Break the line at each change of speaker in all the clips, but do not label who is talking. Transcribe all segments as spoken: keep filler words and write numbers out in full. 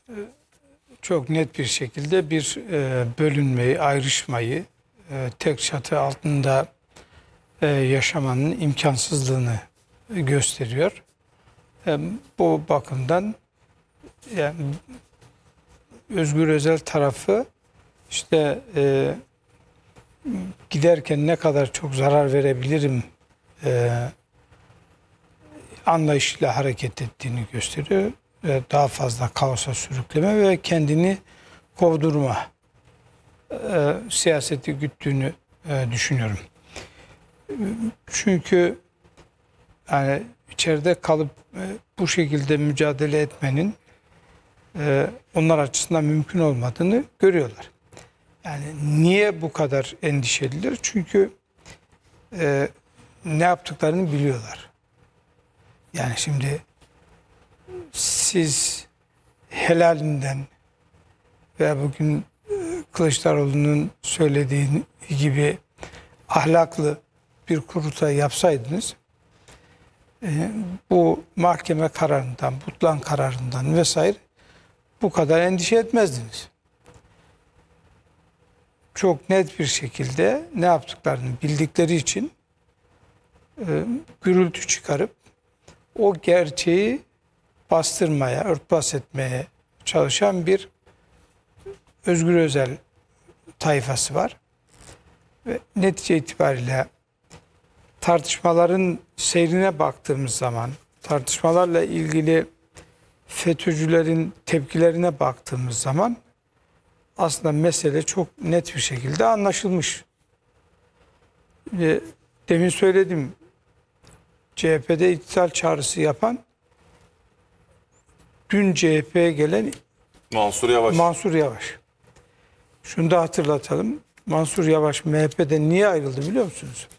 çok net bir şekilde bir e, bölünmeyi, ayrışmayı, e, tek çatı altında e, yaşamanın imkansızlığını gösteriyor. E, bu bakımdan yani Özgür Özel tarafı işte e, giderken ne kadar çok zarar verebilirim e, anlayışıyla hareket ettiğini gösteriyor. E, daha fazla kaosa sürükleme ve kendini kovdurma e, siyaseti güttüğünü e, düşünüyorum. Çünkü yani içeride kalıp e, bu şekilde mücadele etmenin e, onlar açısından mümkün olmadığını görüyorlar. Yani niye bu kadar endişeliler? Çünkü e, ne yaptıklarını biliyorlar. Yani şimdi siz helalinden veya bugün e, Kılıçdaroğlu'nun söylediği gibi ahlaklı bir kurultay yapsaydınız e, bu mahkeme kararından, butlan kararından vesaire bu kadar endişe etmezdiniz. Çok net bir şekilde ne yaptıklarını bildikleri için e, gürültü çıkarıp o gerçeği bastırmaya, örtbas etmeye çalışan bir Özgür Özel tayfası var. Ve netice itibariyle tartışmaların seyrine baktığımız zaman, tartışmalarla ilgili FETÖ'cülerin tepkilerine baktığımız zaman aslında mesele çok net bir şekilde anlaşılmış. Ve demin söyledim, C H P'de itital çağrısı yapan dün C H P'ye gelen
Mansur Yavaş.
Mansur Yavaş. Şunu da hatırlatalım. Mansur Yavaş M H P'den niye ayrıldı biliyor musunuz?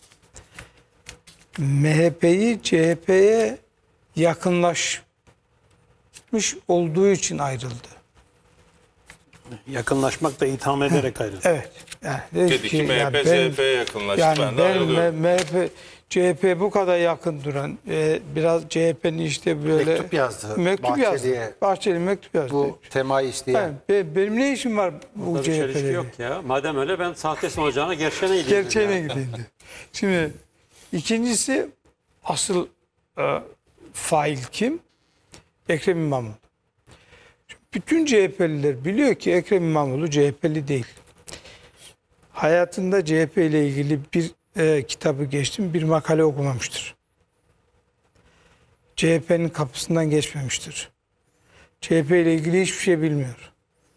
M H P'yi C H P'ye yakınlaşmış olduğu için ayrıldı.
Yakınlaşmak da itham ederek ayrıldı.
Evet. Yani dedi,
Dedi ki
ki,
M H
yani
P
ben-
C H P'ye yakınlaştı.
Yani
ben de
ben
ayrılıyorum.
M H P, C H P bu kadar yakın duran, e, biraz C H P'nin işte böyle
Mektup yazdı
Mektup
Bahçeli'ye.
yazdı. Bahçeli mektup yazdı.
Bu temayı isteyen.
Yani be- benim ne işim var bu
Burada bir çelişki
C H P'de?
yok ya. Madem öyle ben sahtesin olacağına gerçeğine gideyim.
Gerçeğine
ya.
gideyim diyor. Şimdi ikincisi asıl e, fail kim? Ekrem İmamoğlu. Şimdi bütün C H P'liler biliyor ki Ekrem İmamoğlu C H P'li değil. Hayatında C H P ile ilgili bir e, kitabı geçtim, bir makale okumamıştır. C H P'nin kapısından geçmemiştir. C H P ile ilgili hiçbir şey bilmiyor.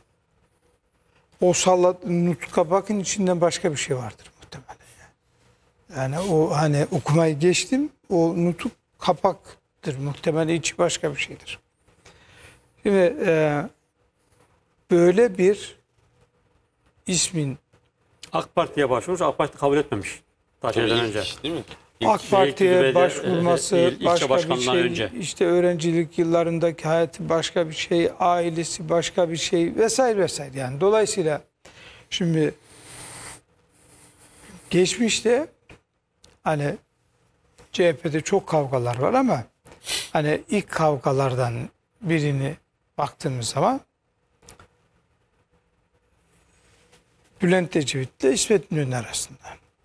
O sallat nutuka bakın, içinden başka bir şey vardır muhtemelen. Yani, yani o hani okumayı geçtim, o nutuk kapaktır muhtemelen, içi başka bir şeydir. Şimdi e, böyle bir ismin
AK Parti'ye başvurmuş, AK Parti kabul etmemiş. Daha
Tabii
şeyden
ilk,
önce.
değil mi?
İlk-
AK Parti'ye
ilk-
başvurması
il- ilçe
başka bir
başkanından
şey,
önce.
işte öğrencilik yıllarındaki hayatı başka bir şey, ailesi başka bir şey vesaire vesaire. Yani dolayısıyla şimdi geçmişte hani C H P'de çok kavgalar var ama hani ilk kavgalardan birini baktığımız zaman Bülent Ecevit ile İsmet İnönü arasında.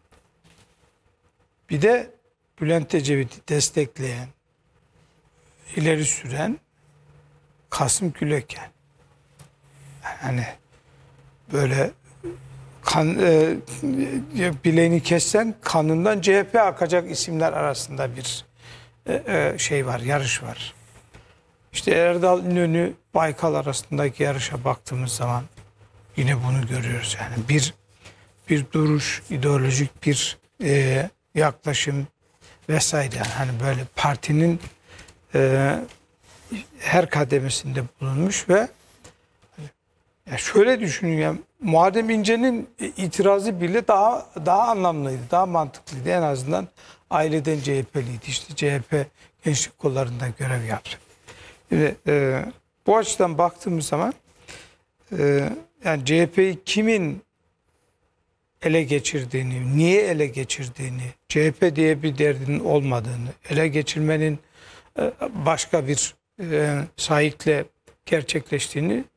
Bir de Bülent Ecevit'i destekleyen, ileri süren Kasım Gülöken. Yani böyle kan, e, bileğini kessen kanından C H P akacak isimler arasında bir e, e, şey var, yarış var. İşte Erdal İnönü Baykal arasındaki yarışa baktığımız zaman yine bunu görüyoruz. Yani bir bir duruş, ideolojik bir e, yaklaşım vesaire. Yani hani böyle partinin e, her kademesinde bulunmuş ve ya şöyle düşünün ya, Muharrem İnce'nin itirazı bile daha daha anlamlıydı, daha mantıklıydı. En azından aileden C H P'liydi. İşte C H P gençlik kollarında görev yaptı. Şimdi, e, bu açıdan baktığımız zaman e, yani C H P'yi kimin ele geçirdiğini, niye ele geçirdiğini, C H P diye bir derdinin olmadığını, ele geçirmenin e, başka bir e, sahikle gerçekleştiğini